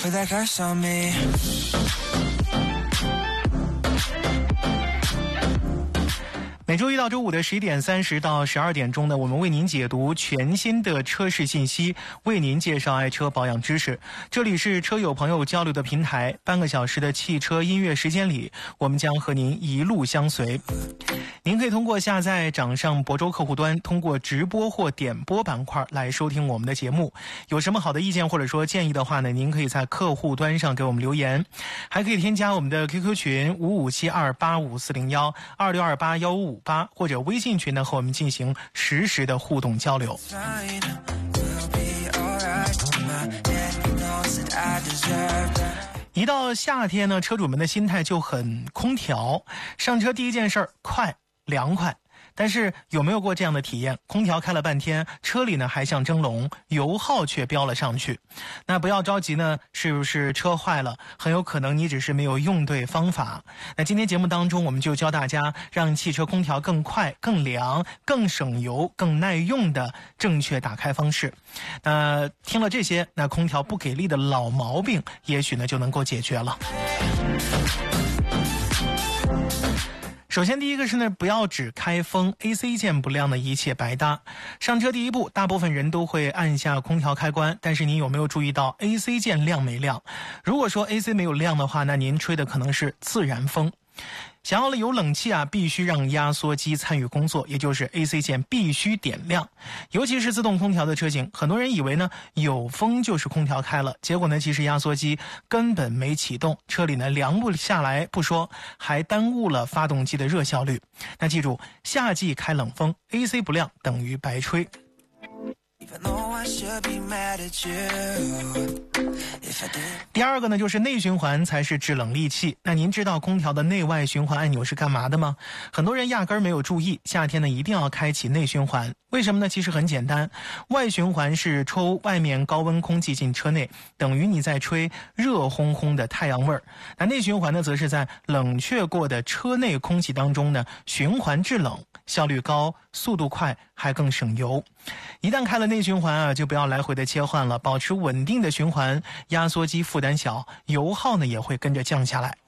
put that curse on me。 每周一到周五的11点30到12点钟呢，我们为您解读全新的车市信息，为您介绍爱车保养知识。这里是车友朋友交流的平台，半个小时的汽车音乐时间里，我们将和您一路相随。您可以通过下载掌上博州客户端，通过直播或点播板块来收听我们的节目。有什么好的意见或者说建议的话呢，您可以在客户端上给我们留言，还可以添加我们的 QQ 群557285401262815558，或者微信群呢和我们进行实时的互动交流。一到夏天呢，车主们的心态就很空调，上车第一件事快凉快。但是有没有过这样的体验，空调开了半天，车里呢还像蒸笼，油耗却飙了上去。那不要着急呢，是不是车坏了，很有可能你只是没有用对方法。那今天节目当中，我们就教大家让汽车空调更快更凉更省油更耐用的正确打开方式。那听了这些，那空调不给力的老毛病也许呢就能够解决了。首先第一个是呢，不要只开风， AC 键不亮的一切白搭。上车第一步，大部分人都会按下空调开关，但是您有没有注意到 AC 键亮没亮？如果说 AC 没有亮的话，那您吹的可能是自然风。想要有冷气啊，必须让压缩机参与工作，也就是 AC 键必须点亮。尤其是自动空调的车型，很多人以为呢有风就是空调开了，结果呢其实压缩机根本没启动，车里呢凉不下来不说，还耽误了发动机的热效率。那记住，夏季开冷风 AC 不亮等于白吹。第二个呢，就是内循环才是制冷利器。那您知道空调的内外循环按钮是干嘛的吗？很多人压根儿没有注意，夏天呢一定要开启内循环。为什么呢？其实很简单，外循环是抽外面高温空气进车内，等于你在吹热烘烘的太阳味儿。那内循环呢，则是在冷却过的车内空气当中呢循环制冷，效率高，速度快，还更省油。一旦开了内循环啊，就不要来回的切换了，保持稳定的循环，压缩机负担小，油耗呢也会跟着降下来。